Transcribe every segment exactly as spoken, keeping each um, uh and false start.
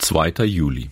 zweiter Juli.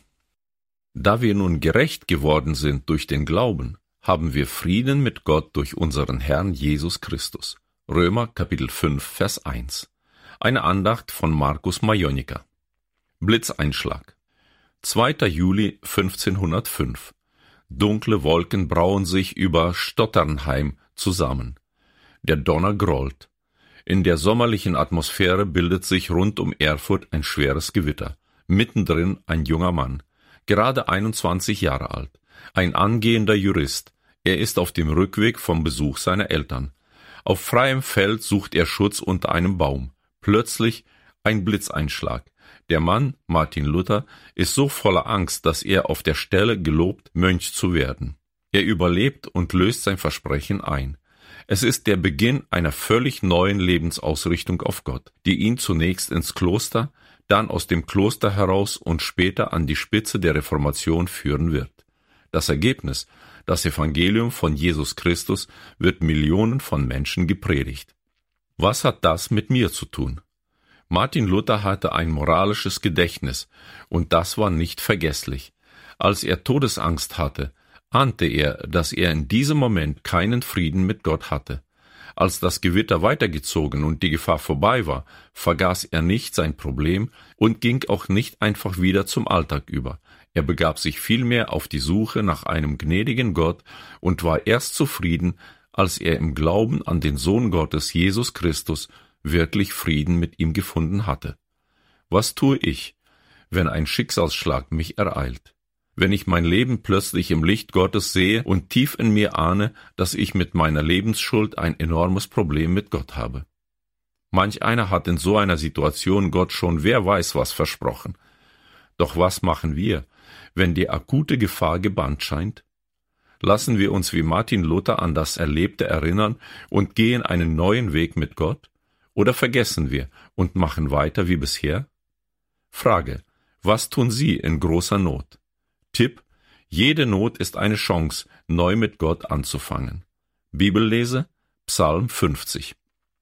Da wir nun gerecht geworden sind durch den Glauben, haben wir Frieden mit Gott durch unseren Herrn Jesus Christus. Römer Kapitel fünf, Vers eins. Eine Andacht von Markus Majonika. Blitzeinschlag. zweiter Juli fünfzehnhundertfünf. Dunkle Wolken brauen sich über Stotternheim zusammen. Der Donner grollt. In der sommerlichen Atmosphäre bildet sich rund um Erfurt ein schweres Gewitter. Mittendrin ein junger Mann, gerade einundzwanzig Jahre alt, ein angehender Jurist. Er ist auf dem Rückweg vom Besuch seiner Eltern. Auf freiem Feld sucht er Schutz unter einem Baum. Plötzlich ein Blitzeinschlag. Der Mann, Martin Luther, ist so voller Angst, dass er auf der Stelle gelobt, Mönch zu werden. Er überlebt und löst sein Versprechen ein. Es ist der Beginn einer völlig neuen Lebensausrichtung auf Gott, die ihn zunächst ins Kloster, dann aus dem Kloster heraus und später an die Spitze der Reformation führen wird. Das Ergebnis, das Evangelium von Jesus Christus, wird Millionen von Menschen gepredigt. Was hat das mit mir zu tun? Martin Luther hatte ein moralisches Gedächtnis, und das war nicht vergesslich. Als er Todesangst hatte, ahnte er, dass er in diesem Moment keinen Frieden mit Gott hatte. Als das Gewitter weitergezogen und die Gefahr vorbei war, vergaß er nicht sein Problem und ging auch nicht einfach wieder zum Alltag über. Er begab sich vielmehr auf die Suche nach einem gnädigen Gott und war erst zufrieden, als er im Glauben an den Sohn Gottes, Jesus Christus, wirklich Frieden mit ihm gefunden hatte. Was tue ich, wenn ein Schicksalsschlag mich ereilt? Wenn ich mein Leben plötzlich im Licht Gottes sehe und tief in mir ahne, dass ich mit meiner Lebensschuld ein enormes Problem mit Gott habe. Manch einer hat in so einer Situation Gott schon wer weiß was versprochen. Doch was machen wir, wenn die akute Gefahr gebannt scheint? Lassen wir uns wie Martin Luther an das Erlebte erinnern und gehen einen neuen Weg mit Gott? Oder vergessen wir und machen weiter wie bisher? Frage: Was tun Sie in großer Not? Tipp: Jede Not ist eine Chance, neu mit Gott anzufangen. Bibellese: Psalm fünfzig.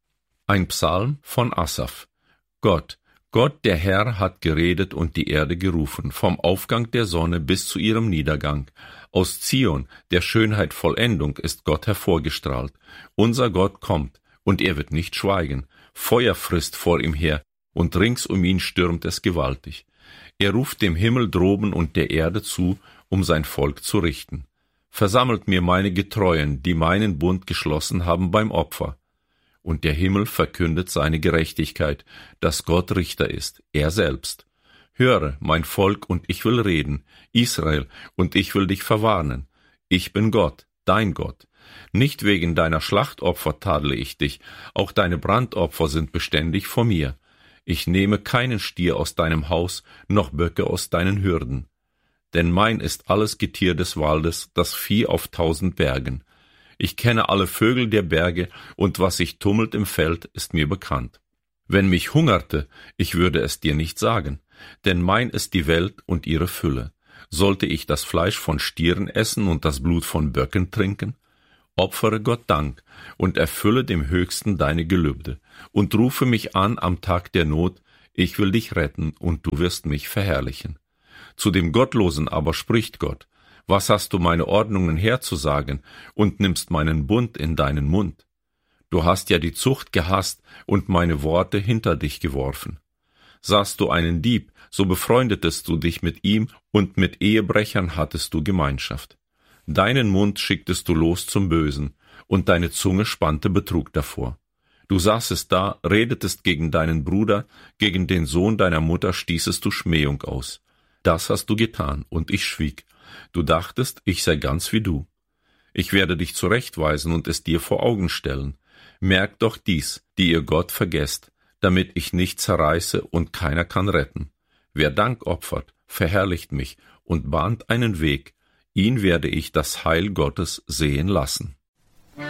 Ein Psalm von Asaf. Gott, Gott der Herr hat geredet und die Erde gerufen, vom Aufgang der Sonne bis zu ihrem Niedergang. Aus Zion, der Schönheit Vollendung, ist Gott hervorgestrahlt. Unser Gott kommt, und er wird nicht schweigen. Feuer frisst vor ihm her, und rings um ihn stürmt es gewaltig. Er ruft dem Himmel droben und der Erde zu, um sein Volk zu richten. Versammelt mir meine Getreuen, die meinen Bund geschlossen haben beim Opfer. Und der Himmel verkündet seine Gerechtigkeit, dass Gott Richter ist, er selbst. Höre, mein Volk, und ich will reden, Israel, und ich will dich verwarnen. Ich bin Gott, dein Gott. Nicht wegen deiner Schlachtopfer tadle ich dich, auch deine Brandopfer sind beständig vor mir. Ich nehme keinen Stier aus deinem Haus, noch Böcke aus deinen Hürden. Denn mein ist alles Getier des Waldes, das Vieh auf tausend Bergen. Ich kenne alle Vögel der Berge, und was sich tummelt im Feld, ist mir bekannt. Wenn mich hungerte, ich würde es dir nicht sagen, denn mein ist die Welt und ihre Fülle. Sollte ich das Fleisch von Stieren essen und das Blut von Böcken trinken? Opfere Gott Dank und erfülle dem Höchsten deine Gelübde und rufe mich an am Tag der Not, ich will dich retten und du wirst mich verherrlichen. Zu dem Gottlosen aber spricht Gott: Was hast du meine Ordnungen herzusagen und nimmst meinen Bund in deinen Mund? Du hast ja die Zucht gehasst und meine Worte hinter dich geworfen. Sahst du einen Dieb, so befreundetest du dich mit ihm und mit Ehebrechern hattest du Gemeinschaft. Deinen Mund schicktest du los zum Bösen, und deine Zunge spannte Betrug davor. Du saßest da, redetest gegen deinen Bruder, gegen den Sohn deiner Mutter stießest du Schmähung aus. Das hast du getan, und ich schwieg. Du dachtest, ich sei ganz wie du. Ich werde dich zurechtweisen und es dir vor Augen stellen. Merk doch dies, die ihr Gott vergesst, damit ich nicht zerreiße und keiner kann retten. Wer Dank opfert, verherrlicht mich und bahnt einen Weg, ihn werde ich das Heil Gottes sehen lassen.